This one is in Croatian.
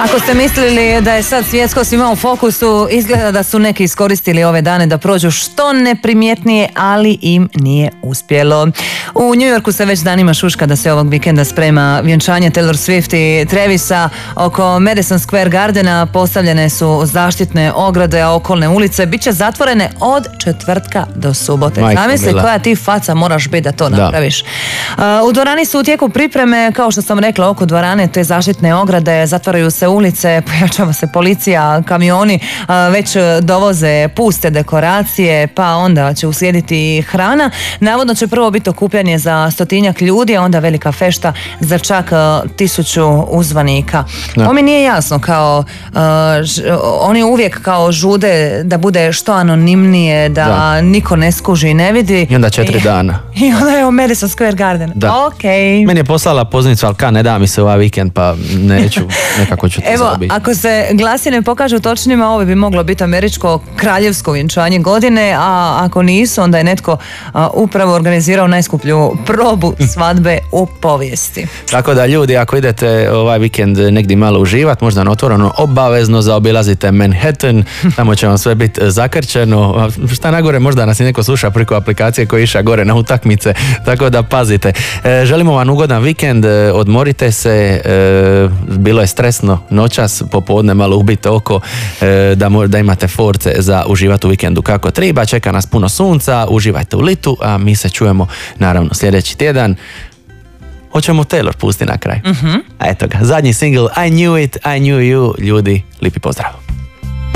Ako ste mislili da je sad svjetsko svima u fokusu, izgleda da su neki iskoristili ove dane da prođu što neprimjetnije, ali im nije uspjelo. U New Yorku se već danima šuška da se ovog vikenda sprema vjenčanje Taylor Swift i Travisa. Oko Madison Square Gardena postavljene su zaštitne ograde, a okolne ulice bit će zatvorene od četvrtka do subote. Zamisli koja ti faca moraš biti da to napraviš. U dvorani su u tijeku pripreme, kao što sam rekla, oko dvorane te zaštitne ograde, zatvaraju se ulice, pojačava se policija, kamioni već dovoze puste dekoracije, pa onda će uslijediti hrana. Navodno će prvo biti okupljanje za 100-tinjak ljudi, a onda velika fešta za čak 1000 uzvanika. Ovo mi nije jasno, kao oni uvijek kao žude da bude što anonimnije, da niko ne skuži i ne vidi. I onda 4 dana. I onda je u Madison Square Garden. Okay. Meni je poslala poznicu, ali ne da mi se ovaj vikend, pa neću, nekako ću to zabiti. Ako se glasine pokažu točnima, ovo bi moglo biti američko kraljevsko vjenčanje godine, a ako nisu, onda je netko upravo organizirao najskuplju probu svadbe u povijesti. Tako da ljudi, ako idete ovaj vikend negdje malo uživati, možda na otvoreno, obavezno zaobilazite Manhattan, tamo će vam sve biti zakrčeno. Šta nagore, možda nas i neko sluša preko aplikacije koji iša gore na utakmice, tako da pazite. Želimo vam ugodan vikend, odmorite se, bilo je stresno noćas, popodne malo ubite oko, da imate force za uživati u vikendu kako treba. Čeka nas puno sunca, uživajte u litu, a mi se čujemo naravno sljedeći tjedan. Hoćemo Taylor pusti na kraj. Eto ga, zadnji single I Knew It, I Knew You. Ljudi, lipi pozdrav.